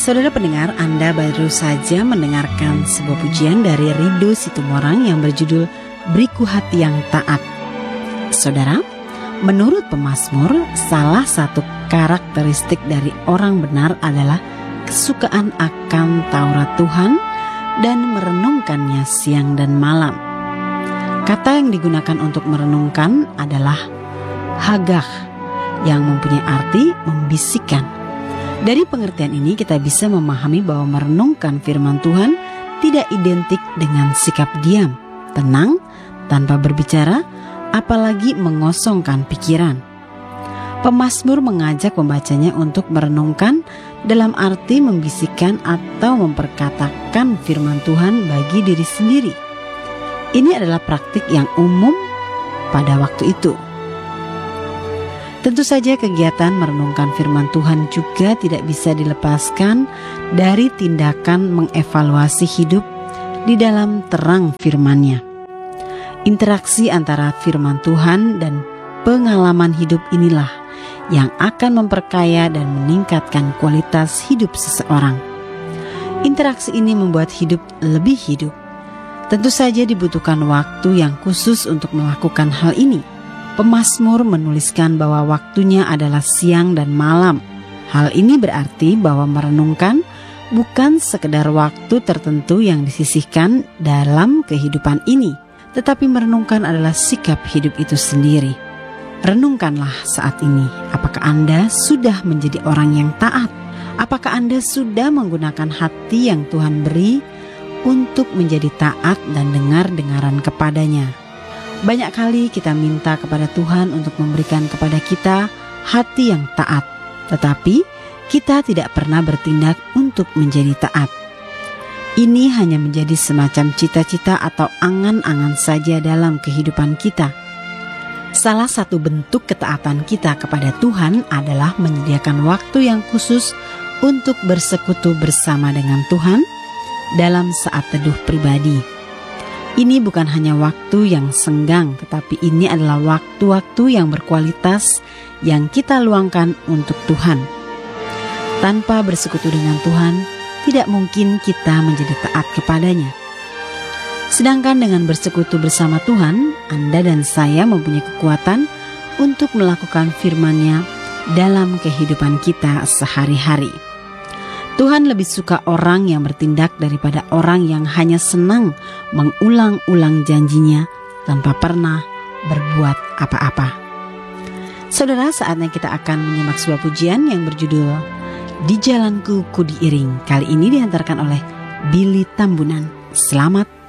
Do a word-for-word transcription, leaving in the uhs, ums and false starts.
Saudara pendengar, Anda baru saja mendengarkan sebuah pujian dari Ridho Situmorang yang berjudul Beriku Hati Yang Taat. Saudara, menurut pemazmur, salah satu karakteristik dari orang benar adalah kesukaan akan Taurat Tuhan dan merenungkannya siang dan malam. Kata yang digunakan untuk merenungkan adalah hagah, yang mempunyai arti membisikkan. Dari pengertian ini kita bisa memahami bahwa merenungkan firman Tuhan tidak identik dengan sikap diam, tenang, tanpa berbicara, apalagi mengosongkan pikiran. Pemazmur mengajak pembacanya untuk merenungkan dalam arti membisikkan atau memperkatakan firman Tuhan bagi diri sendiri. Ini adalah praktik yang umum pada waktu itu. Tentu saja kegiatan merenungkan firman Tuhan juga tidak bisa dilepaskan dari tindakan mengevaluasi hidup di dalam terang firman-Nya. Interaksi antara firman Tuhan dan pengalaman hidup inilah yang akan memperkaya dan meningkatkan kualitas hidup seseorang. Interaksi ini membuat hidup lebih hidup. Tentu saja dibutuhkan waktu yang khusus untuk melakukan hal ini. Pemazmur menuliskan bahwa waktunya adalah siang dan malam. Hal ini berarti bahwa merenungkan bukan sekedar waktu tertentu yang disisihkan dalam kehidupan ini, tetapi merenungkan adalah sikap hidup itu sendiri. Renungkanlah saat ini, apakah Anda sudah menjadi orang yang taat? Apakah Anda sudah menggunakan hati yang Tuhan beri untuk menjadi taat dan dengar-dengaran kepadanya? Banyak kali kita minta kepada Tuhan untuk memberikan kepada kita hati yang taat, tetapi kita tidak pernah bertindak untuk menjadi taat. Ini hanya menjadi semacam cita-cita atau angan-angan saja dalam kehidupan kita. Salah satu bentuk ketaatan kita kepada Tuhan adalah menyediakan waktu yang khusus untuk bersekutu bersama dengan Tuhan dalam saat teduh pribadi. Ini bukan hanya waktu yang senggang, tetapi ini adalah waktu-waktu yang berkualitas yang kita luangkan untuk Tuhan. Tanpa bersekutu dengan Tuhan, tidak mungkin kita menjadi taat kepadanya. Sedangkan dengan bersekutu bersama Tuhan, Anda dan saya mempunyai kekuatan untuk melakukan firman-Nya dalam kehidupan kita sehari-hari. Tuhan lebih suka orang yang bertindak daripada orang yang hanya senang mengulang-ulang janjinya tanpa pernah berbuat apa-apa. Saudara, saatnya kita akan menyimak sebuah pujian yang berjudul Di Jalanku Ku Diiring. Kali ini dihantarkan oleh Billy Tambunan. Selamat